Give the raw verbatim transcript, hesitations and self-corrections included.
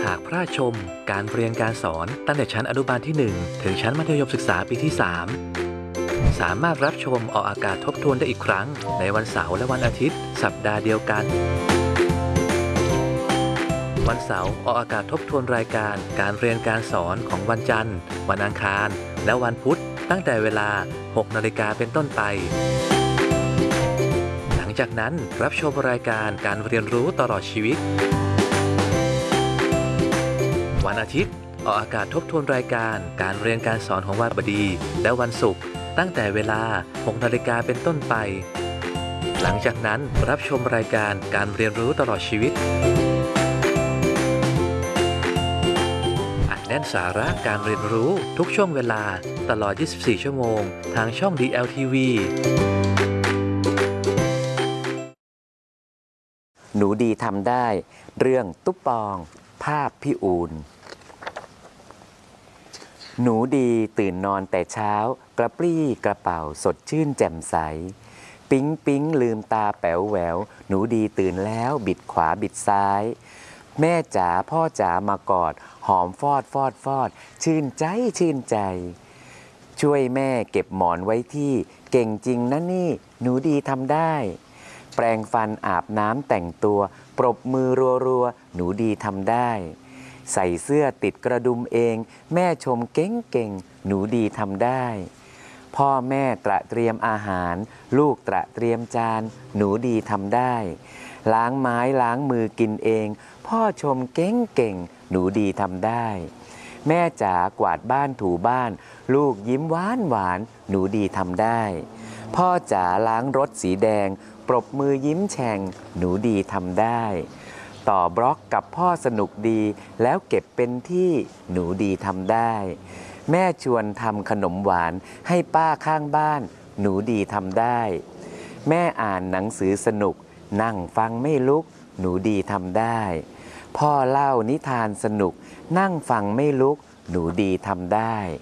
หากพระชมการเรียนการสอนตั้งแต่ชั้นอนุบาลที่หนึ่งถึงชั้นมัธยมศึกษาปีที่สามสามารถรับชมออกอากาศทบทวนได้อีกครั้งในวันเสาร์และวันอาทิตย์สัปดาห์เดียวกันวันเสาร์ออกอากาศทบทวนรายการการเรียนการสอนของวันจันทร์วันอังคารและวันพุธตั้งแต่เวลา หกนาฬิกาเป็นต้นไปหลังจากนั้นรับชมรายการการเรียนรู้ตลอดชีวิตวันอาทิตย์ออกอากาศทบทวนรายการการเรียนการสอนของวันพฤหัสบดีและวันศุกร์ตั้งแต่เวลา หกนาฬิกาเป็นต้นไปหลังจากนั้นรับชมรายการการเรียนรู้ตลอดชีวิตอัดแน่นสาระการเรียนรู้ทุกช่วงเวลาตลอด ยี่สิบสี่ ชั่วโมงทางช่อง ดี แอล ที วีหนูดีทำได้เรื่องตุ๊บปองภาพพี่อูนหนูดีตื่นนอนแต่เช้ากระปรี้กระเป๋าสดชื่นแจ่มใสปิ๊งปิ๊งลืมตาแป๋วแหววหนูดีตื่นแล้วบิดขวาบิดซ้ายแม่จ๋าพ่อจ๋ามากอดหอมฟอดฟอดฟอดชื่นใจชื่นใจช่วยแม่เก็บหมอนไว้ที่เก่งจริงนะนี่หนูดีทำได้แปรงฟันอาบน้ำแต่งตัวปรบมือรัวๆหนูดีทำได้ใส่เสื้อติดกระดุมเองแม่ชมเก่งเก่งหนูดีทำได้พ่อแม่ตระเตรียมอาหารลูกตระเตรียมจานหนูดีทำได้ล้างไม้ล้างมือกินเองพ่อชมเก่งเก่งหนูดีทำได้แม่จ๋ากวาดบ้านถูบ้านลูกยิ้มหวานหวานหนูดีทำได้พ่อจ๋าล้างรถสีแดงปรบมือยิ้มแฉ่งหนูดีทำได้ต่อบล็อกกับพ่อสนุกดีแล้วเก็บเป็นที่หนูดีทำได้แม่ชวนทำขนมหวานให้ป้าข้างบ้านหนูดีทำได้แม่อ่านหนังสือสนุกนั่งฟังไม่ลุกหนูดีทำได้พ่อเล่านิทานสนุกนั่งฟังไม่ลุกหนูดีทำได้